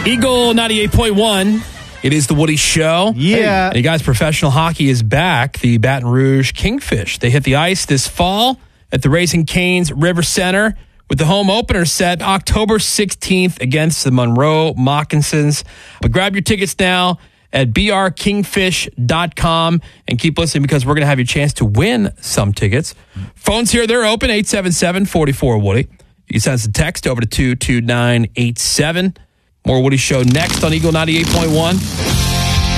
Eagle 98.1. It is the Woody Show. Yeah. And you guys, professional hockey is back. The Baton Rouge Kingfish. They hit the ice this fall at the Raising Cane's River Center with the home opener set October 16th against the Monroe Moccasins. But grab your tickets now at brkingfish.com and keep listening because we're going to have you a chance to win some tickets. Phones here, they're open, 877-44-WOODY. You can send us a text over to 22987. More Woody Show next on Eagle 98.1.